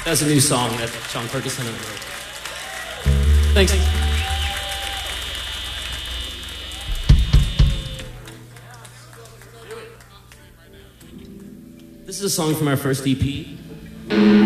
That's a new song that Sean Ferguson wrote. Thanks. This is a song from our first EP.